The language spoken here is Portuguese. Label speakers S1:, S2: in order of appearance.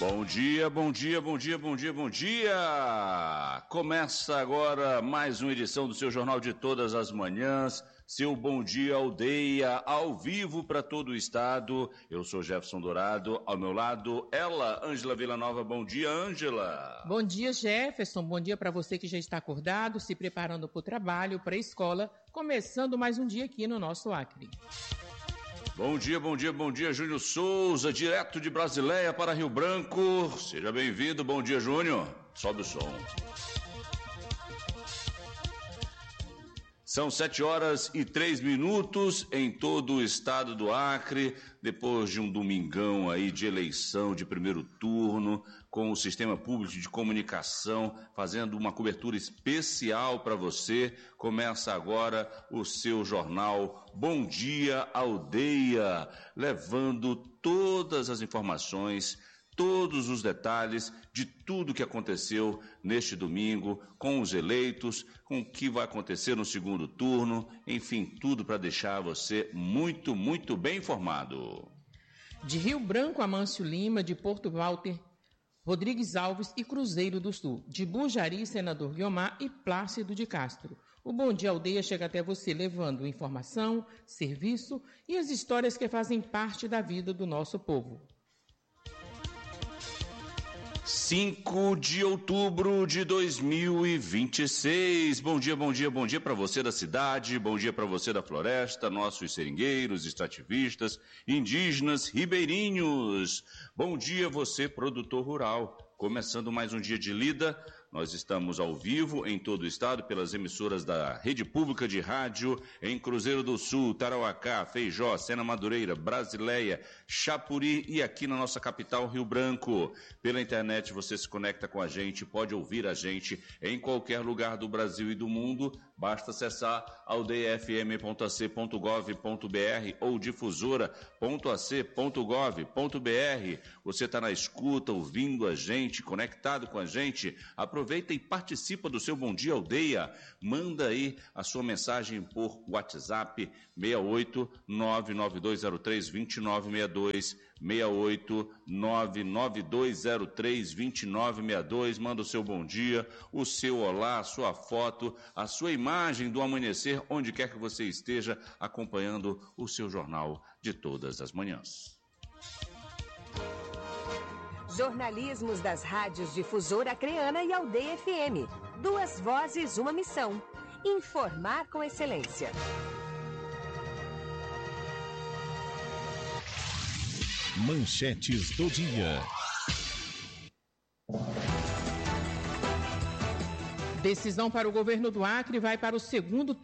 S1: Bom dia, bom dia, bom dia, bom dia, bom dia! Começa agora mais uma edição do seu Jornal de Todas as Manhãs, seu Bom Dia Aldeia, ao vivo para todo o estado. Eu sou Jefferson Dourado, ao meu lado, ela, Ângela Villanova. Bom dia, Ângela!
S2: Bom dia, Jefferson, bom dia para você que já está acordado, se preparando para o trabalho, para a escola, começando mais um dia aqui no nosso Acre.
S1: Bom dia, bom dia, bom dia, Júnior Souza, direto de Brasileia para Rio Branco. Seja bem-vindo, bom dia, Júnior. Sobe o som. São 7h03 em todo o estado do Acre, depois de um domingão aí de eleição de primeiro turno, com o Sistema Público de Comunicação fazendo uma cobertura especial para você. Começa agora o seu jornal Bom Dia Aldeia, levando todas as informações, todos os detalhes de tudo que aconteceu neste domingo, com os eleitos, com o que vai acontecer no segundo turno, enfim, tudo para deixar você muito, muito bem informado.
S2: De Rio Branco, Amâncio Lima, de Porto Walter, Rodrigues Alves e Cruzeiro do Sul, de Bujari, Senador Guiomar e Plácido de Castro. O Bom Dia Aldeia chega até você levando informação, serviço e as histórias que fazem parte da vida do nosso povo.
S1: 5 de outubro de 2026. Bom dia, bom dia, bom dia para você da cidade, bom dia para você da floresta, nossos seringueiros, extrativistas, indígenas, ribeirinhos. Bom dia você, produtor rural. Começando mais um dia de lida, nós estamos ao vivo em todo o estado pelas emissoras da Rede Pública de Rádio, em Cruzeiro do Sul, Tarauacá, Feijó, Sena Madureira, Brasileia, Chapuri e aqui na nossa capital, Rio Branco. Pela internet você se conecta com a gente, pode ouvir a gente em qualquer lugar do Brasil e do mundo, basta acessar aldeiafm.ac.gov.br ou difusora.ac.gov.br. Você está na escuta, ouvindo a gente, conectado com a gente, aproveita e participa do seu Bom Dia Aldeia. Manda aí a sua mensagem por WhatsApp 68992032962, 68992032962. Manda o seu bom dia, o seu olá, a sua foto, a sua imagem do amanhecer, onde quer que você esteja acompanhando o seu jornal de todas as manhãs.
S3: Jornalismos das rádios Difusora Acreana e Aldeia FM. 2 vozes, uma missão. Informar com excelência.
S4: Manchetes do dia.
S2: Decisão para o governo do Acre vai para o segundo turno.